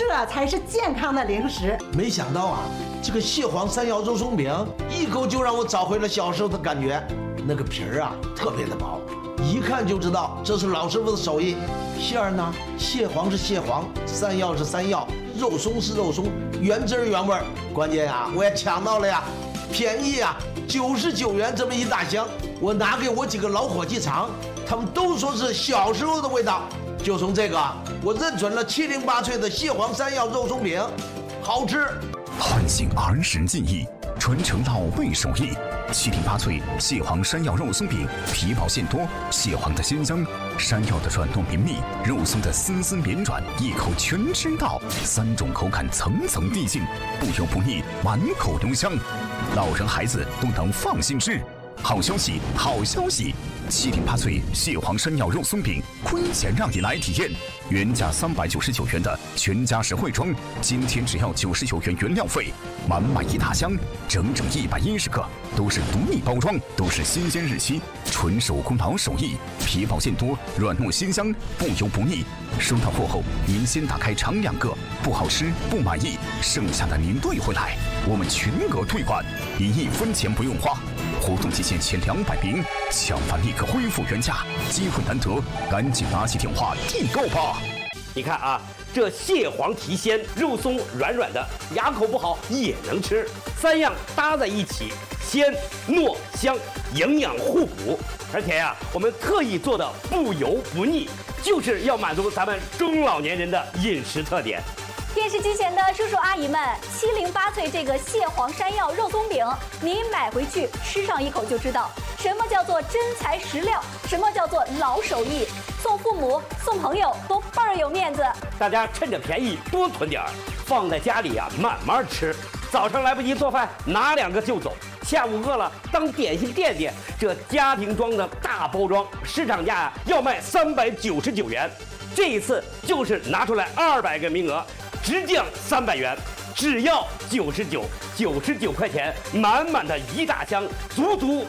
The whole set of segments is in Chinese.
这才是健康的零食。 没想到啊，这个蟹黄山药肉松饼一口就让我找回了小时候的感觉。那个皮儿啊特别的薄，一看就知道这是老师傅的手艺。馅儿呢，蟹黄是蟹黄，山药是山药，肉松是肉松，原汁原味。关键啊，我也抢到了呀，便宜啊，99元这么一大箱。我拿给我几个老伙计尝，他们都说是小时候的味道。就从这个，我认准了708脆的蟹黄山药肉松饼，好吃。 唤醒儿时记忆，传承老味手艺。708脆蟹黄山药肉松饼，皮薄馅多，蟹黄的鲜香，山药的软糯绵密，肉松的丝丝绵软，一口全吃到，3种口感层层递进，不油不腻，满口留香，老人孩子都能放心吃。好消息，好消息！708脆蟹黄山药肉松饼，亏钱让你来体验。原价399元的全家实惠装，今天只要99元原料费，满满一大箱，整整110个，都是独立包装，都是新鲜日期，纯手工老手艺，皮薄馅多，软糯鲜香，不油不腻。收到货后，您先打开尝2个，不好吃不满意，剩下的您兑回来，我们全额退款，您1分钱不用花。活动期限前200名，抢饭立刻恢复原价，机会难得，赶紧拿起电话订购吧！ 你看啊，这蟹黄提鲜，肉松软软的，牙口不好也能吃，3样搭在一起，鲜糯香，营养互补。而且呀，我们特意做的不油不腻，就是要满足咱们中老年人的饮食特点。 电视机前的叔叔阿姨们，708脆这个蟹黄山药肉松饼，您买回去吃上一口就知道什么叫做真材实料，什么叫做老手艺，送父母送朋友都倍儿有面子。 大家趁着便宜多囤点儿，放在家里啊慢慢吃。早上来不及做饭，拿2个就走；下午饿了当点心垫垫。这家庭装的大包装，市场价啊要卖399元，这一次就是拿出来200个名额。直降300元，只要99块钱，满满的一大箱，足足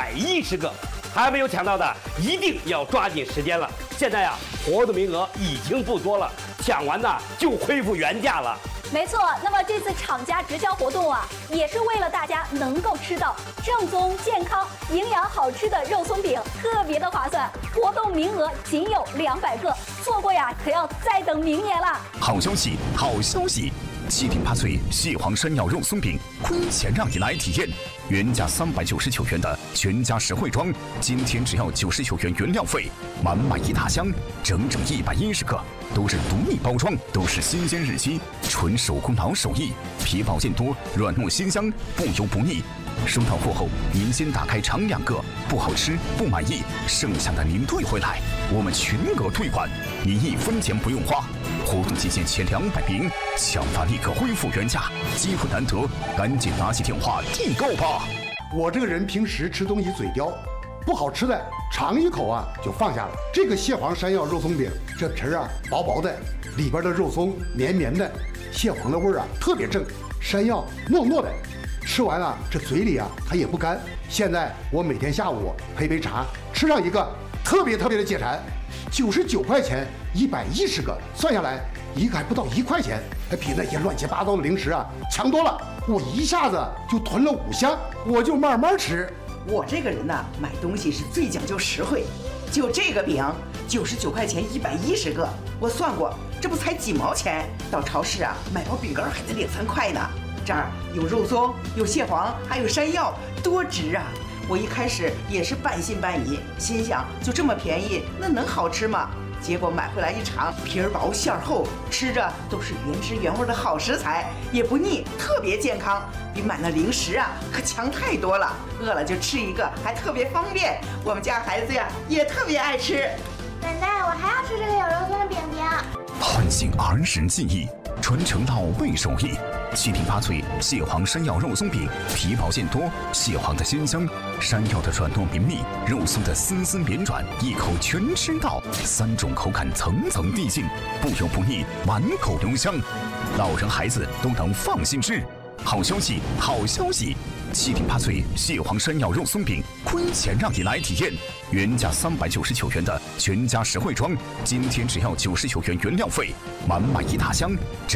110个。还没有抢到的，一定要抓紧时间了。现在呀，活动名额已经不多了，抢完呢就恢复原价了。 没错，那么这次厂家直销活动啊，也是为了大家能够吃到正宗、健康、营养好吃的肉松饼，特别的划算。活动名额仅有200个，错过呀可要再等明年了。 好消息，好消息！708脆蟹黄山药肉松饼，亏钱让你来体验。原价399元的全家实惠装，今天只要99元原料费，满满一大箱，整整110个，都是独立包装，都是新鲜日期，纯手工老手艺，皮薄馅多，软糯鲜香，不油不腻。收到货后，您先打开尝2个，不好吃不满意，剩下的您兑回来，我们全额退款，您1分钱不用花。活动期限前200名，抢发立刻恢复原价，机会难得，赶紧拿起电话订购吧！ 我这个人平时吃东西嘴刁，不好吃的尝一口啊就放下了。这个蟹黄山药肉松饼，这皮儿啊薄薄的，里边的肉松绵绵的，蟹黄的味儿啊特别正，山药糯糯的。吃完啊，这嘴里啊它也不干。现在我每天下午配杯茶，吃上一个，特别的解馋。99块钱110个，算下来一个还不到1块钱，比那些乱七八糟的零食啊强多了。我一下子就囤了5箱，我就慢慢吃。 我这个人呢，买东西是最讲究实惠。就这个饼，99块钱110个，我算过，这不才几毛钱？到超市啊买包饼干还得2、3块呢。这儿有肉松，有蟹黄，还有山药，多值啊！我一开始也是半信半疑，心想就这么便宜，那能好吃吗？结果买回来一尝，皮儿薄馅儿厚，吃着都是原汁原味的好食材，也不腻，特别健康，比买那零食啊可强太多了。饿了就吃一个，还特别方便。我们家孩子呀也特别爱吃。 奶奶，我还要吃这个有肉松的饼饼。 唤醒儿时记忆，传承老味手艺。708脆蟹黄山药肉松饼，皮薄馅多，蟹黄的鲜香，山药的软糯绵密，肉松的丝丝绵软，一口全吃到，3种口感层层递进，不油不腻，满口留香，老人孩子都能放心吃。好消息，好消息！708脆蟹黄山药肉松饼，亏钱让你来体验。原价399元的全家实惠装，今天只要99元原料费，满满一大箱。